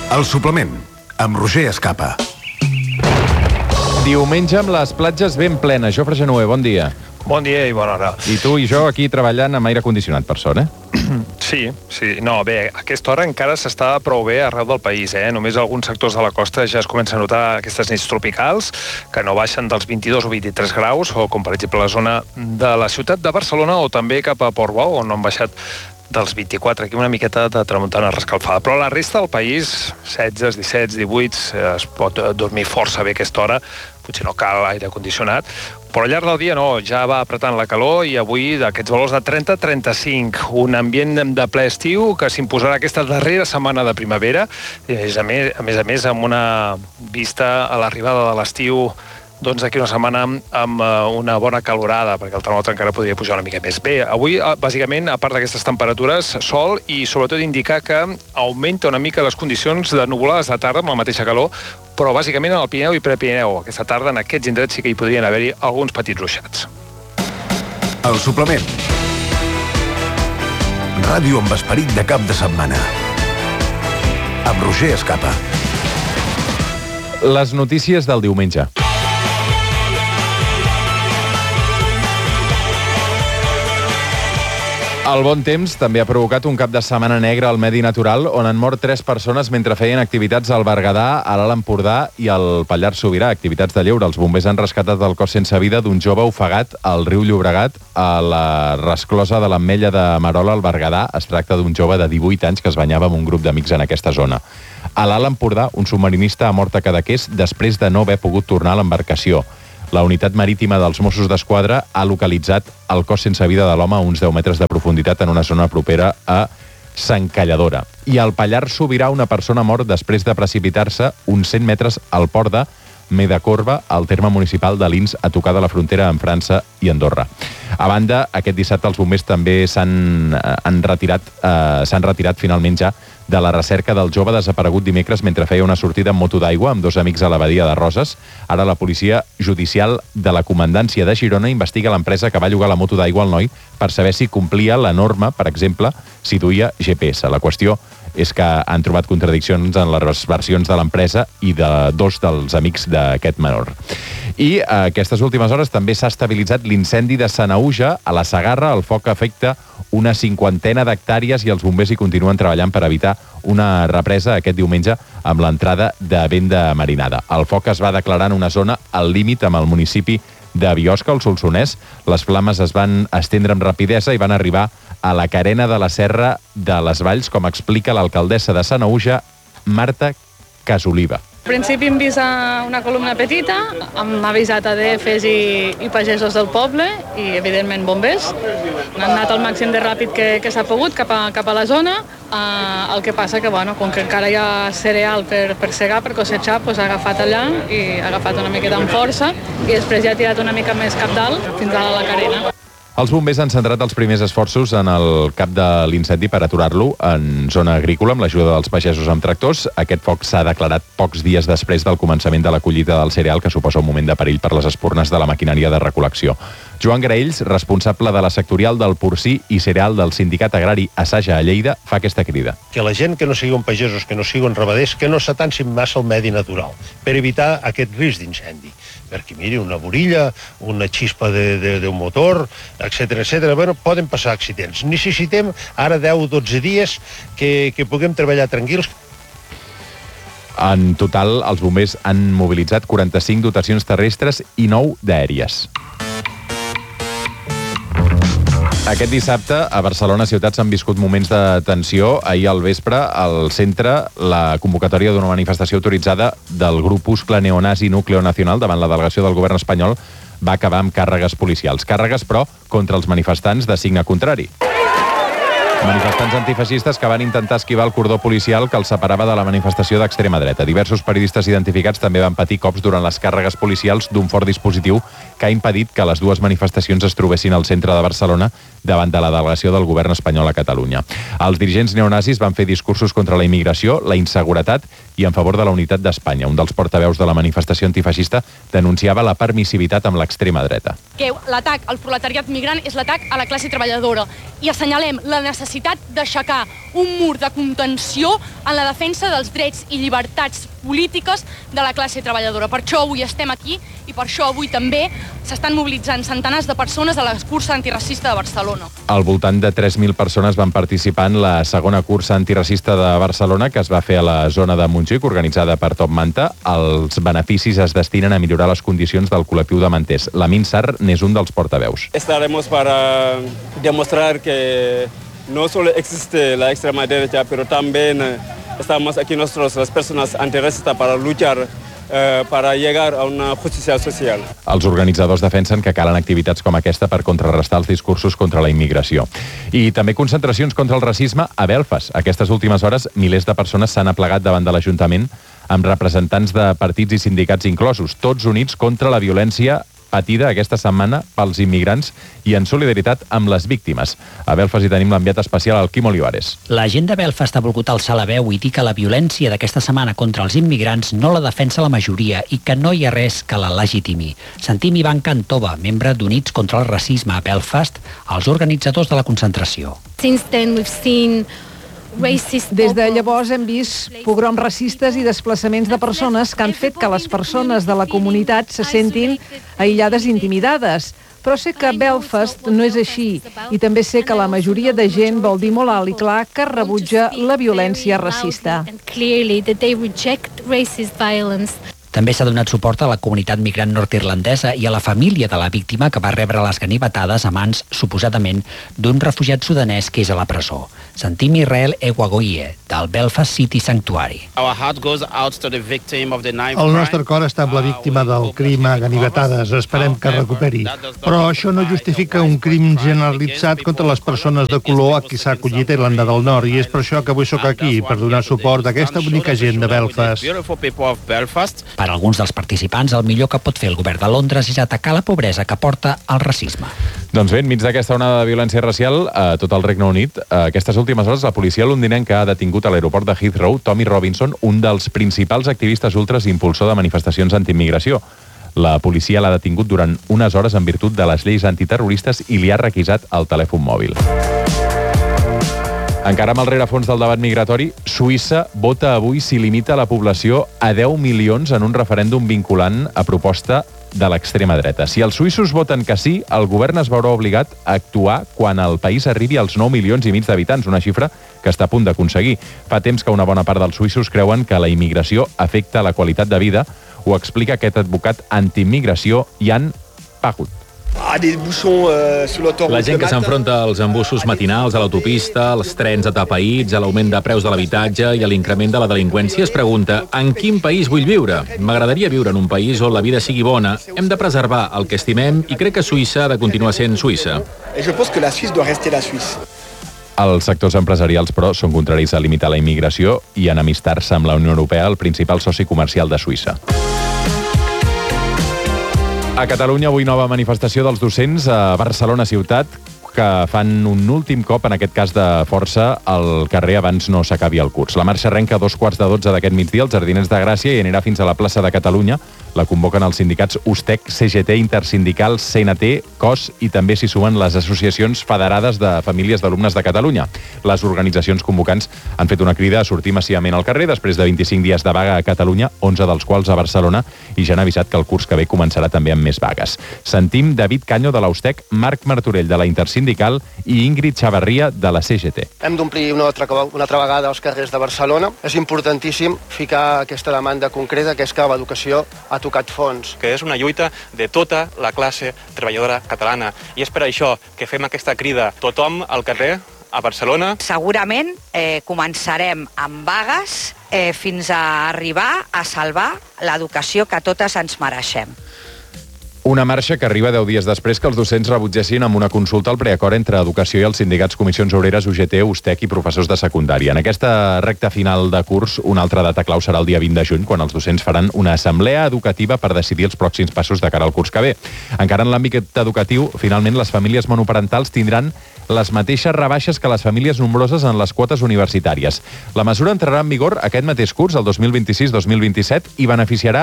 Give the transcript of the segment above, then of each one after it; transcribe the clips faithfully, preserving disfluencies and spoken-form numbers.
El suplement, amb Roger Escapa. Diumenge amb les platges ben plenes. Jofre Genuer, bon dia. Bon dia i bona hora. I tu i jo aquí treballant amb aire condicionat, per sort, eh? Sí, sí. No, bé, a aquesta hora encara s'està prou bé arreu del país, eh? Només alguns sectors de la costa ja es comença a notar aquestes nits tropicals, que no baixen dels vint-i-dos o vint-i-tres graus, o com per exemple la zona de la ciutat de Barcelona o també cap a Portbou, on no han baixat dels vint-i-quatre, aquí una miqueta de tramuntana rescalfada. Però la resta del país, setze, disset, divuit, es pot dormir força bé a aquesta hora, potser no cal aire condicionat, però al llarg del dia no, ja va apretant la calor i avui d'aquests valors de trenta a trenta-cinc, un ambient de ple estiu que s'imposarà aquesta darrera setmana de primavera, i a més a més, a més, a més amb una vista a l'arribada de l'estiu doncs d'aquí una setmana amb una bona calorada, perquè el termòmetre encara podria pujar una mica més. Bé, avui, bàsicament, a part d'aquestes temperatures, sol i sobretot indicar que augmenta una mica les condicions de nuvolades de tarda amb la mateixa calor, però bàsicament en el Pirineu i Prepirineu. Aquesta tarda en aquests indrets sí que hi podrien haver-hi alguns petits ruixats. El suplement. Ràdio amb esperit de cap de setmana. Amb Roger Escapa. Les notícies del diumenge. El bon temps també ha provocat un cap de setmana negre al medi natural on han mort tres persones mentre feien activitats al Berguedà, a l'Alt Empordà i al Pallars Sobirà, activitats de lleure. Els bombers han rescatat el cos sense vida d'un jove ofegat al riu Llobregat a la resclosa de l'Ametlla de Merola al Berguedà. Es tracta d'un jove de divuit anys que es banyava amb un grup d'amics en aquesta zona. A l'Alt Empordà, un submarinista ha mort a Cadaqués després de no haver pogut tornar a l'embarcació. La unitat marítima dels Mossos d'Esquadra ha localitzat el cos sense vida de l'home a uns deu metres de profunditat en una zona propera a Sant Calladora. I al Pallars Sobirà, una persona mort després de precipitar-se uns cent metres al port de Medacorba, al terme municipal de Lins, a tocar de la frontera amb França i Andorra. A banda, aquest dissabte els bombers també s'han han retirat, eh, s'han retirat finalment ja de la recerca del jove desaparegut dimecres mentre feia una sortida amb moto d'aigua amb dos amics a la badia de Roses. Ara la policia judicial de la comandància de Girona investiga l'empresa que va llogar la moto d'aigua al noi per saber si complia la norma, per exemple, si duia G P S. La qüestió és que han trobat contradiccions en les versions de l'empresa i de dos dels amics d'aquest menor. I a aquestes últimes hores també s'ha estabilitzat l'incendi de Sanaüja a la Segarra. El foc afecta una cinquantena d'hectàrees i els bombers hi continuen treballant per evitar una represa aquest diumenge amb l'entrada de vent de marinada. El foc es va declarar en una zona al límit amb el municipi de Biosca, al Solsonès. Les flames es van estendre amb rapidesa i van arribar a la carena de la Serra de les Valls, com explica l'alcaldessa de Sanaüja, Marta Casoliva. Al principi hem vist una columna petita, hem avisat A D Fs i, i pagesos del poble i, evidentment, bombers. Han anat al màxim de ràpid que, que s'ha pogut cap a, cap a la zona. Uh, el que passa que, bueno, com que encara hi ha cereal per, per segar, per cosetxar, doncs ha agafat allà i ha agafat una miqueta amb força i després ja ha tirat una mica més cap dalt fins a la carena. Els bombers han centrat els primers esforços en el cap de l'incendi per aturar-lo en zona agrícola amb l'ajuda dels pagesos amb tractors. Aquest foc s'ha declarat pocs dies després del començament de la collita del cereal, que suposa un moment de perill per les espurnes de la maquinària de recol·lecció. Joan Graells, responsable de la sectorial del porcí i cereal del Sindicat Agrari Assaja a Lleida, fa aquesta crida. Que la gent que no siguin pagesos, que no siguin ramaders, que no s'atancin massa al medi natural per evitar aquest risc d'incendi. Perquè, miri, una borilla, una xispa d'un motor, etcètera, etcètera, bueno, poden passar accidents. Necessitem ara deu o dotze dies que, que puguem treballar tranquils. En total, els bombers han mobilitzat quaranta-cinc dotacions terrestres i nou d'aèries. Aquest dissabte, a Barcelona ciutat s'han viscut moments de tensió. Ahir al vespre, al centre, la convocatòria d'una manifestació autoritzada del grupuscle neonazi Núcleo Nacional davant la delegació del govern espanyol va acabar amb càrregues policials. Càrregues, però, contra els manifestants de signe contrari. Manifestants antifeixistes que van intentar esquivar el cordó policial que els separava de la manifestació d'extrema dreta. Diversos periodistes identificats també van patir cops durant les càrregues policials d'un fort dispositiu que ha impedit que les dues manifestacions es trobessin al centre de Barcelona davant de la delegació del govern espanyol a Catalunya. Els dirigents neonazis van fer discursos contra la immigració, la inseguretat i en favor de la unitat d'Espanya. Un dels portaveus de la manifestació antifeixista denunciava la permissivitat amb l'extrema dreta. Que l'atac al proletariat migrant és l'atac a la classe treballadora i assenyalem la necessitat d'aixecar un mur de contenció en la defensa dels drets i llibertats polítiques de la classe treballadora. Per això avui estem aquí i per això avui també s'estan mobilitzant centenars de persones a la cursa antiracista de Barcelona. Al voltant de tres mil persones van participar en la segona cursa antiracista de Barcelona, que es va fer a la zona de Montjuïc, organitzada per Top Manta. Els beneficis es destinen a millorar les condicions del col·lectiu de manters. Lamin Sarr n'és un dels portaveus. Estaremos para demostrar que no solo existe la extrema derecha, pero también estamos aquí nosotros, las personas antiracistas, para luchar eh, para llegar a una justícia social. Els organitzadors defensen que calen activitats com aquesta per contrarrestar els discursos contra la immigració. I també concentracions contra el racisme a Belfast. Aquestes últimes hores, milers de persones s'han aplegat davant de l'Ajuntament amb representants de partits i sindicats inclosos, tots units contra la violència patida aquesta setmana pels immigrants i en solidaritat amb les víctimes. A Belfast hi tenim l'enviat especial, el Quim Olivares. La gent de Belfast ha volgut alçar la veu i dir que la violència d'aquesta setmana contra els immigrants no la defensa la majoria i que no hi ha res que la legitimi. Sentim Ivan Cantova, membre d'Units contra el Racisme a Belfast, els organitzadors de la concentració. Since then we've seen Des de llavors hem vist pogroms racistes i desplaçaments de persones que han fet que les persones de la comunitat se sentin aïllades i intimidades. Però sé que Belfast no és així i també sé que la majoria de gent vol dir molt alt i clar que rebutja la violència racista. També s'ha donat suport a la comunitat migrant nord-irlandesa i a la família de la víctima que va rebre les ganivetades a mans, suposadament, d'un refugiat sudanès que és a la presó. Sentim Israel Ewagoye, del Belfast City Sanctuary. El nostre cor està amb la víctima del crim a ganivetades. Esperem que recuperi. Però això no justifica un crim generalitzat contra les persones de color a qui s'ha acollit a Irlanda del Nord. I és per això que avui sóc aquí, per donar suport a aquesta bonica gent de Belfast. Per a alguns dels participants, el millor que pot fer el govern de Londres és atacar la pobresa que porta al racisme. Doncs bé, enmig d'aquesta onada de violència racial a tot el Regne Unit, aquestes últimes hores la policia londinenca ha detingut a l'aeroport de Heathrow Tommy Robinson, un dels principals activistes ultras i impulsor de manifestacions antiimmigració. La policia l'ha detingut durant unes hores en virtut de les lleis antiterroristes i li ha requisat el telèfon mòbil. Encara amb el rerefons del debat migratori, Suïssa vota avui si limita la població a deu milions en un referèndum vinculant a proposta de l'extrema dreta. Si els suïssos voten que sí, el govern es veurà obligat a actuar quan el país arribi als nou milions i mig d'habitants, una xifra que està a punt d'aconseguir. Fa temps que una bona part dels suïssos creuen que la immigració afecta la qualitat de vida. Ho explica aquest advocat antiimmigració, Jan Pagut. La gent que s'enfronta als embussos matinals a l'autopista, als trens atapeïts, a l'augment de preus de l'habitatge i a l'increment de la delinqüència es pregunta en quin país vull viure? M'agradaria viure en un país on la vida sigui bona. Hem de preservar el que estimem i crec que Suïssa ha de continuar sent Suïssa. Els sectors empresarials, però, són contraris a limitar la immigració i enemistar-se amb la Unió Europea, el principal soci comercial de Suïssa. A Catalunya, avui nova manifestació dels docents a Barcelona ciutat, que fan un últim cop, en aquest cas de força, al carrer abans no s'acabi el curs. La marxa arrenca a dos quarts de dotze d'aquest migdia als Jardiners de Gràcia i anirà fins a la plaça de Catalunya. La convoquen els sindicats U S T E C, C G T, Intersindicals, C N T, C O S i també s'hi sumen les associacions federades de famílies d'alumnes de Catalunya. Les organitzacions convocants han fet una crida a sortir massivament al carrer després de vint-i-cinc dies de vaga a Catalunya, onze dels quals a Barcelona, i ja han avisat que el curs que ve començarà també amb més vagues. Sentim David Canyo de la U S T E C, Marc Martorell de la Intersindical i Ingrid Xavarria de la C G T. Hem d'omplir una altra, una altra vegada els carrers de Barcelona. És importantíssim ficar aquesta demanda concreta, que és que l'educació ha tocat fons. Que és una lluita de tota la classe treballadora catalana. I és per això que fem aquesta crida. Tothom al carrer a Barcelona. Segurament eh, començarem amb vagues eh, fins a arribar a salvar l'educació que totes ens mereixem. Una marxa que arriba deu dies després que els docents rebutgessin amb una consulta al preacord entre Educació i els sindicats Comissions Obreres, U G T, U S T E C i professors de secundària. En aquesta recta final de curs, una altra data clau serà el dia vint de juny, quan els docents faran una assemblea educativa per decidir els pròxims passos de cara al curs que ve. Encara en l'àmbit educatiu, finalment, les famílies monoparentals tindran les mateixes rebaixes que les famílies nombroses en les quotes universitàries. La mesura entrarà en vigor aquest mateix curs, el dos mil vint-i-sis dos mil vint-i-set, i beneficiarà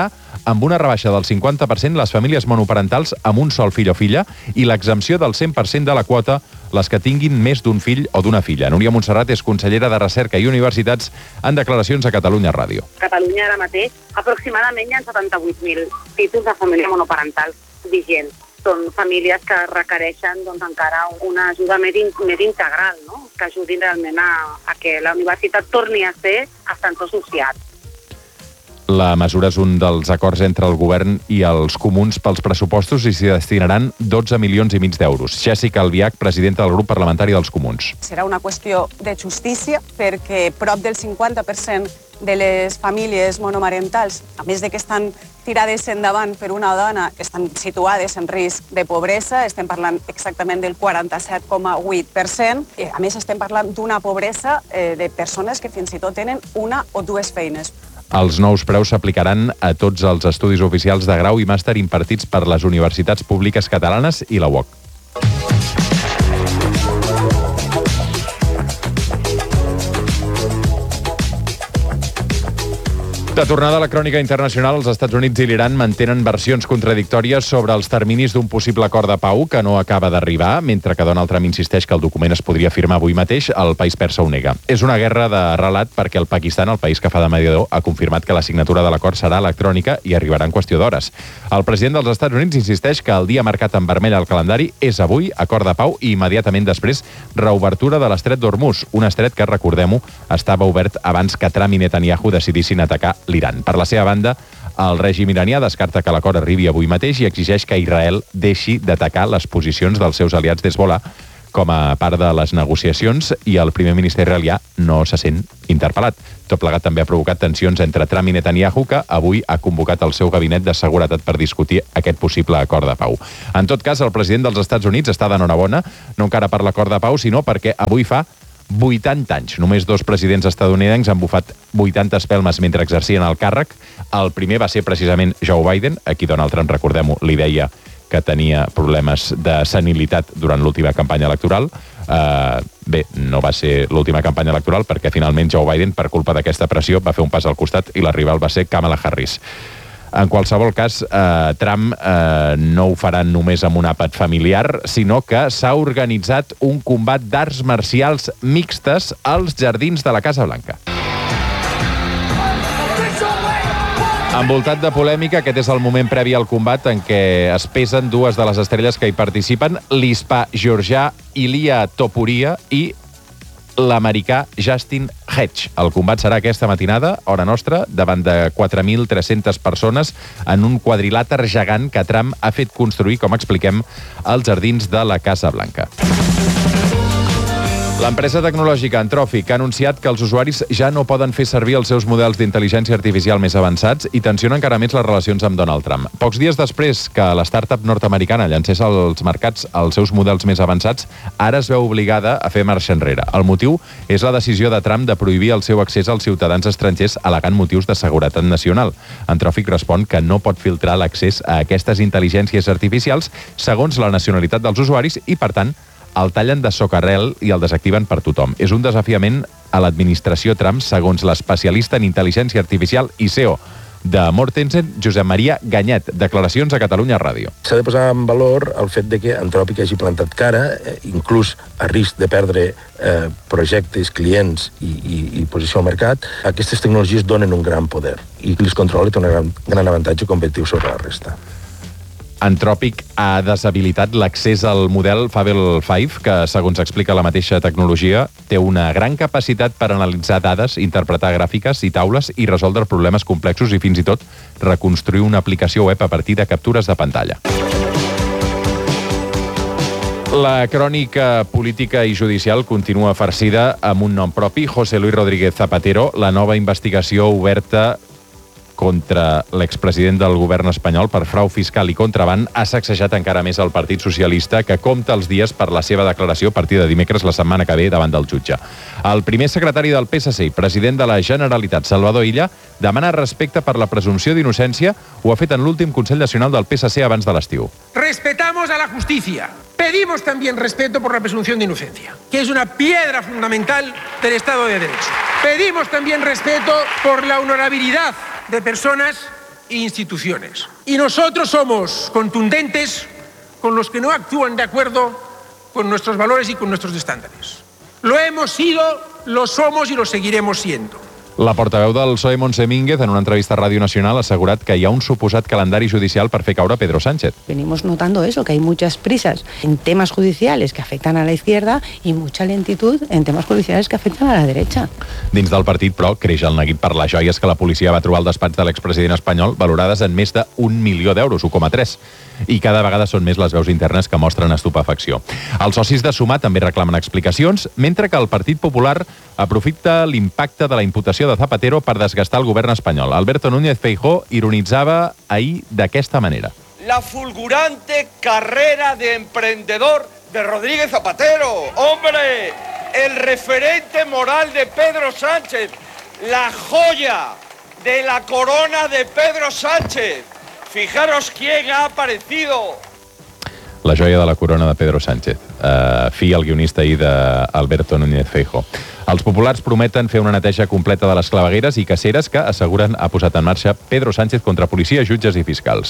amb una rebaixa del cinquanta per cent les famílies monoparentals amb un sol fill o filla i l'exempció del cent per cent de la quota les que tinguin més d'un fill o d'una filla. Núria Montserrat és consellera de Recerca i Universitats en declaracions a Catalunya Ràdio. A Catalunya ara mateix aproximadament hi ha setanta-vuit mil títols de família monoparental vigents. Són famílies que requereixen doncs, encara una ajuda més, in, més integral, no? Que ajudin realment a, a que la universitat torni a ser ascensor social. La mesura és un dels acords entre el govern i els comuns pels pressupostos i s'hi destinaran dotze milions i mig d'euros. Jessica Albiach, presidenta del grup parlamentari dels comuns. Serà una qüestió de justícia perquè prop del cinquanta per cent de les famílies monomarentals, a més de que estan tirades endavant per una dona, estan situades en risc de pobresa, estem parlant exactament del quaranta-set coma vuit per cent, i a més estem parlant d'una pobresa eh, de persones que fins i tot tenen una o dues feines. Els nous preus s'aplicaran a tots els estudis oficials de grau i màster impartits per les universitats públiques catalanes i la U O C. De tornada a la crònica internacional, els Estats Units i l'Iran mantenen versions contradictòries sobre els terminis d'un possible acord de pau que no acaba d'arribar, mentre que Donald Trump insisteix que el document es podria firmar avui mateix, el país persa ho nega. És una guerra de relat perquè el Pakistan, el país que fa de mediador, ha confirmat que la signatura de l'acord serà electrònica i arribarà en qüestió d'hores. El president dels Estats Units insisteix que el dia marcat en vermell al calendari és avui, acord de pau, i immediatament després reobertura de l'estret d'Hormuz, un estret que, recordem-ho, estava obert abans que Trump i Netanyahu decidissin atacar l'Iran. Per la seva banda, el règim iranià descarta que l'acord arribi avui mateix i exigeix que Israel deixi d'atacar les posicions dels seus aliats d'Hezbollah com a part de les negociacions i el primer ministre israelià no se sent interpel·lat. Tot plegat també ha provocat tensions entre Trump i Netanyahu, que avui ha convocat el seu gabinet de seguretat per discutir aquest possible acord de pau. En tot cas, el president dels Estats Units està d'enhorabona, no encara per l'acord de pau, sinó perquè avui fa vuitanta anys. Només dos presidents estatunidencs han bufat vuitanta espelmes mentre exercien el càrrec. El primer va ser precisament Joe Biden, a qui Donald Trump, recordem-ho, li deia que tenia problemes de senilitat durant l'última campanya electoral. Uh, bé, no va ser l'última campanya electoral perquè finalment Joe Biden, per culpa d'aquesta pressió, va fer un pas al costat i la rival va ser Kamala Harris. En qualsevol cas, eh, Trump eh, no ho farà només amb un àpat familiar, sinó que s'ha organitzat un combat d'arts marcials mixtes als jardins de la Casa Blanca. Envoltat de polèmica, aquest és el moment previ al combat en què es pesen dues de les estrelles que hi participen, l'hispà georgià Ilia Topuria i l'americà Justin Hedge. El combat serà aquesta matinada, hora nostra, davant de quatre mil tres-centes persones en un quadrilàter gegant que Trump ha fet construir, com expliquem, als jardins de la Casa Blanca. L'empresa tecnològica Anthropic ha anunciat que els usuaris ja no poden fer servir els seus models d'intel·ligència artificial més avançats i tensiona encara més les relacions amb Donald Trump. Pocs dies després que la startup nord-americana llancés als mercats els seus models més avançats, ara es veu obligada a fer marxa enrere. El motiu és la decisió de Trump de prohibir el seu accés als ciutadans estrangers al·legant motius de seguretat nacional. Anthropic respon que no pot filtrar l'accés a aquestes intel·ligències artificials segons la nacionalitat dels usuaris i, per tant, el tallen de socarrel i el desactiven per tothom. És un desafiament a l'administració Trump, segons l'especialista en intel·ligència artificial i C E O de Mortensen, Josep Maria Ganyet. Declaracions a Catalunya Ràdio. S'ha de posar en valor el fet de que Anthropic hagi plantat cara, eh, inclús a risc de perdre eh, projectes, clients i, i, i posició al mercat. Aquestes tecnologies donen un gran poder i qui les controla té un gran, gran avantatge competitiu sobre la resta. Anthropic ha deshabilitat l'accés al model Fable cinc, que, segons explica la mateixa tecnologia, té una gran capacitat per analitzar dades, interpretar gràfiques i taules i resoldre problemes complexos i fins i tot reconstruir una aplicació web a partir de captures de pantalla. La crònica política i judicial continua farcida amb un nom propi, José Luis Rodríguez Zapatero. La nova investigació oberta contra l'expresident del govern espanyol per frau fiscal i contraban ha sacsejat encara més el Partit Socialista, que compta els dies per la seva declaració a partir de dimecres la setmana que ve davant del jutge. El primer secretari del P S C i president de la Generalitat, Salvador Illa, demana respecte per la presumpció d'innocència. Ho ha fet en l'últim Consell Nacional del P S C abans de l'estiu. Respetamos a la justicia. Pedimos también respeto por la presunción de inocencia, que es una piedra fundamental del Estado de Derecho. Pedimos también respeto por la honorabilidad de personas e instituciones. Y nosotros somos contundentes con los que no actúan de acuerdo con nuestros valores y con nuestros estándares. Lo hemos sido, lo somos y lo seguiremos siendo. La portaveu del P S O E, Montse Mínguez, en una entrevista a Ràdio Nacional ha assegurat que hi ha un suposat calendari judicial per fer caure Pedro Sánchez. Venimos notando eso, que hay muchas prisas en temas judiciales que afectan a la izquierda y mucha lentitud en temas judiciales que afectan a la derecha. Dins del partit, però, creix el neguit per les joies que la policia va trobar al despatx de l'expresident espanyol, valorades en més d'un milió d'euros, un coma tres. I cada vegada són més les veus internes que mostren estupefacció. Els socis de Sumar també reclamen explicacions, mentre que el Partit Popular aprofita l'impacte de la imputació de Zapatero per desgastar el govern espanyol. Alberto Núñez Feijóo ironitzava ahir d'aquesta manera. La fulgurante carrera de emprendedor de Rodríguez Zapatero. ¡Hombre! El referente moral de Pedro Sánchez. La joya de la corona de Pedro Sánchez. Fijaros quién ha aparecido. La joia de la corona de Pedro Sánchez. Uh, fi el guionista ahir d'Alberto Núñez Feijóo. Els populars prometen fer una neteja completa de les clavegueres i caceres que, asseguren, ha posat en marxa Pedro Sánchez contra policia, jutges i fiscals.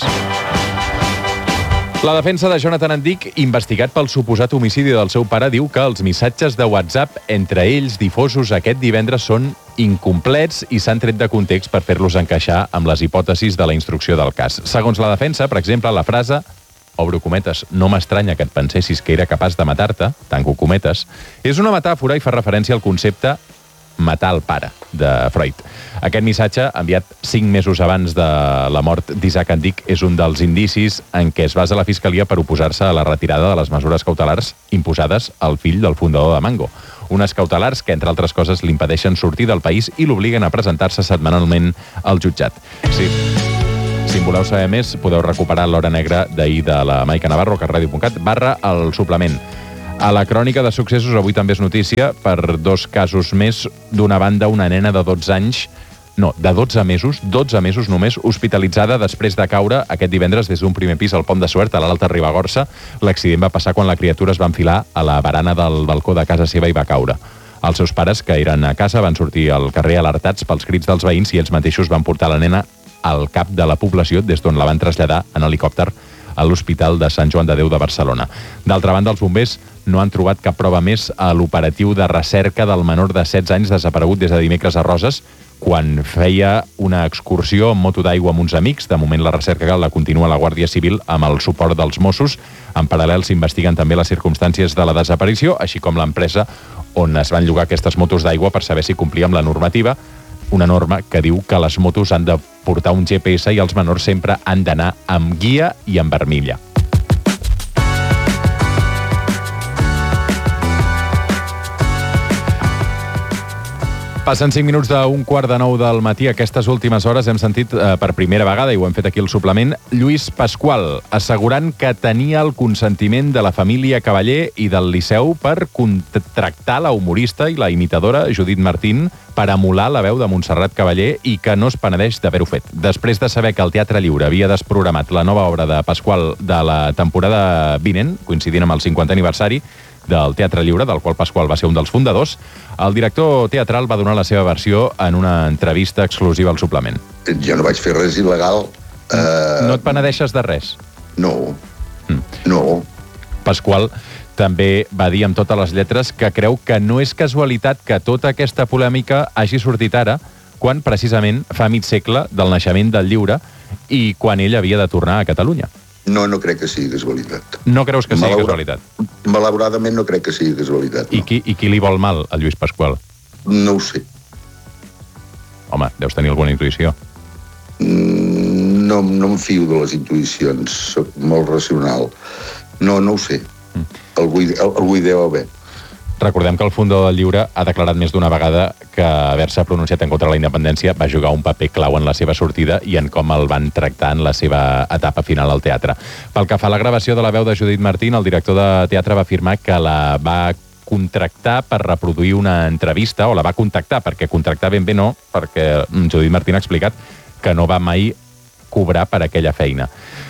La defensa de Jonathan Andic, investigat pel suposat homicidi del seu pare, diu que els missatges de WhatsApp entre ells difosos aquest divendres són incomplets i s'han tret de context per fer-los encaixar amb les hipòtesis de la instrucció del cas. Segons la defensa, per exemple, la frase obro cometes, no m'estranya que et pensessis que era capaç de matar-te, tanco cometes, és una metàfora i fa referència al concepte matar el pare, de Freud. Aquest missatge, enviat cinc mesos abans de la mort d'Isaac Andic, és un dels indicis en què es basa la Fiscalia per oposar-se a la retirada de les mesures cautelars imposades al fill del fundador de Mango. Unes cautelars que, entre altres coses, l'impedeixen sortir del país i l'obliguen a presentar-se setmanalment al jutjat. Sí. Si en voleu saber més, podeu recuperar l'Hora Negra d'ahir de la Maica Navarro, carradio punt cat, barra el suplement. A la crònica de successos avui també és notícia per dos casos més. D'una banda, una nena de dotze anys, no, de dotze mesos, dotze mesos només, hospitalitzada després de caure aquest divendres des d'un primer pis al Pont de Suert, a l'Alta Ribagorça. L'accident va passar quan la criatura es va enfilar a la barana del balcó de casa seva i va caure. Els seus pares, que eren a casa, van sortir al carrer alertats pels crits dels veïns i ells mateixos van portar la nena al cap de la població, des d'on la van traslladar en helicòpter a l'Hospital de Sant Joan de Déu de Barcelona. D'altra banda, els bombers no han trobat cap prova més a l'operatiu de recerca del menor de setze anys desaparegut des de dimecres a Roses, quan feia una excursió en moto d'aigua amb uns amics. De moment, la recerca la continua la Guàrdia Civil amb el suport dels Mossos. En paral·lel, s'investiguen també les circumstàncies de la desaparició, així com l'empresa on es van llogar aquestes motos d'aigua per saber si complia amb la normativa, una norma que diu que les motos han de portar un G P S i els menors sempre han d'anar amb guia i amb armilla. Passen cinc minuts d'un quart de nou del matí. Aquestes últimes hores hem sentit eh, per primera vegada, i ho hem fet aquí al suplement, Lluís Pasqual, assegurant que tenia el consentiment de la família Cavaller i del Liceu per contractar la humorista i la imitadora Judit Martín per emular la veu de Montserrat Cavaller i que no es penedeix d'haver-ho fet. Després de saber que el Teatre Lliure havia desprogramat la nova obra de Pasqual de la temporada vinent, coincidint amb el cinquantè aniversari del Teatre Lliure, del qual Pasqual va ser un dels fundadors, el director teatral va donar la seva versió en una entrevista exclusiva al suplement. Jo no vaig fer res il·legal. Eh... No et penedeixes de res? No, mm. no. Pasqual també va dir amb totes les lletres que creu que no és casualitat que tota aquesta polèmica hagi sortit ara, quan precisament fa mig segle del naixement del lliure i quan ell havia de tornar a Catalunya. No, no crec que sigui casualitat. No creus que sigui Malaura... casualitat? Malauradament no crec que sigui casualitat. No. I, qui, I qui li vol mal a Lluís Pasqual? No ho sé. Home, deus tenir alguna intuïció. Mm, no, no em fio de les intuïcions, soc molt racional. No, no ho sé. Mm. Algú, algú hi deu haver. Recordem que el fundador del Lliure ha declarat més d'una vegada que haver-se pronunciat en contra de la independència va jugar un paper clau en la seva sortida i en com el van tractar en la seva etapa final al teatre. Pel que fa a la gravació de la veu de Judit Martín, el director de teatre va afirmar que la va contractar per reproduir una entrevista, o la va contactar, perquè contractar ben bé no, perquè Judit Martín ha explicat que no va mai cobrar per aquella feina.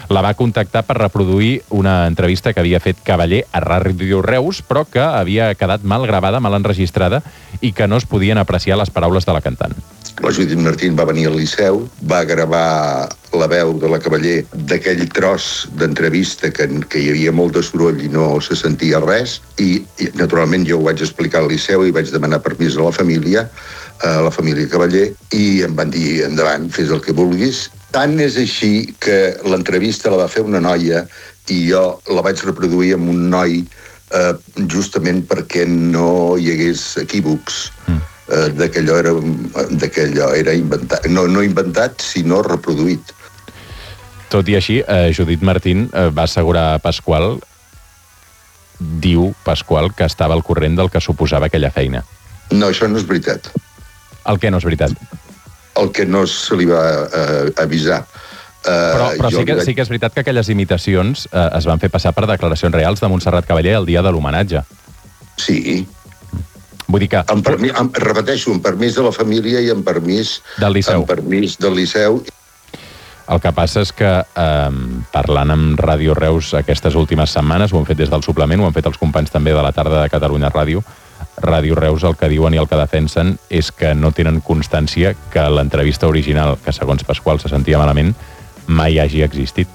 la va contactar per reproduir una entrevista que havia fet Cavaller a Ràdio Reus, però que havia quedat mal gravada, mal enregistrada, i que no es podien apreciar les paraules de la cantant. La Judit Martín va venir al Liceu, va gravar la veu de la Cavaller d'aquell tros d'entrevista que, que hi havia molt de soroll i no se sentia res, i, i naturalment jo ho vaig explicar al Liceu i vaig demanar permís a la família, a la família Cavaller, i em van dir, endavant, fes el que vulguis. Tant és així que l'entrevista la va fer una noia i jo la vaig reproduir amb un noi eh, justament perquè no hi hagués equívocs. Mm. Eh, de que allò era, de que allò era inventat, no, no inventat, sinó reproduït. Tot i així, eh, Judit Martín eh, va assegurar a Pasqual, diu Pasqual, que estava al corrent del que suposava aquella feina. No, això no és veritat. El que no és veritat? El que no se li va eh, avisar. Eh, però però sí, que, vaig... sí que és veritat que aquelles imitacions eh, es van fer passar per declaracions reals de Montserrat Cavaller el dia de l'homenatge. Sí. Vull dir que... Amb permís, amb, repeteixo, amb permís de la família i amb permís del Liceu. Amb permís del Liceu. El que passa és que, eh, parlant amb Ràdio Reus aquestes últimes setmanes, ho han fet des del suplement, ho han fet els companys també de la tarda de Catalunya Ràdio, Ràdio Reus el que diuen i el que defensen és que no tenen constància que l'entrevista original, que segons Pasqual se sentia malament, mai hagi existit.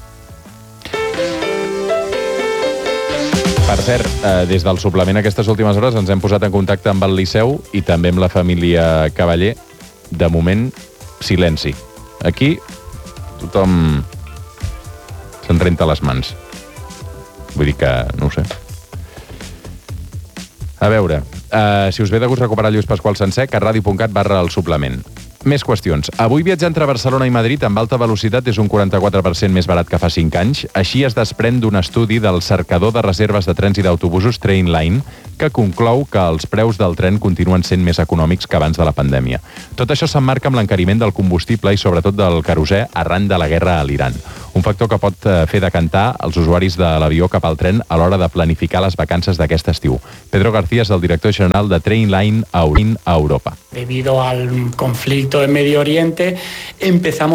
Per cert, eh, des del suplement aquestes últimes hores ens hem posat en contacte amb el Liceu i també amb la família Cavaller. De moment, silenci. Aquí tothom se'n renta les mans. Vull dir que no ho sé. A veure, eh, si us ve de gust recuperar el Lluís Pasqual sencer, carradio.cat barra el suplement. Més qüestions. Avui viatjar entre Barcelona i Madrid amb alta velocitat és un quaranta-quatre per cent més barat que fa cinc anys. Així es desprèn d'un estudi del cercador de reserves de trens i d'autobusos Trainline, que conclou que els preus del tren continuen sent més econòmics que abans de la pandèmia. Tot això s'emmarca amb l'encariment del combustible i sobretot del querosè arran de la guerra a l'Iran. Un factor que pot fer decantar els usuaris de l'avió cap al tren a l'hora de planificar les vacances d'aquest estiu. Pedro García és el director general de Trainline a Europa. Debido al conflicto en Medio Oriente, empezamos